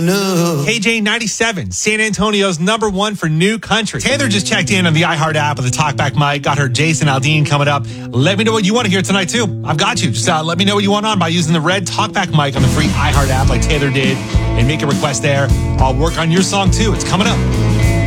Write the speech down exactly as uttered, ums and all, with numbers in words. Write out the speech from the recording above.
No. K J ninety-seven, San Antonio's number one for new country. Taylor just checked in on the iHeart app with the Talkback mic. Got her Jason Aldean coming up. Let me know what you want to hear tonight, too. I've got you. Just uh, let me know what you want on by using the red Talkback mic on the free iHeart app like Taylor did and make a request there. I'll work on your song, too. It's coming up.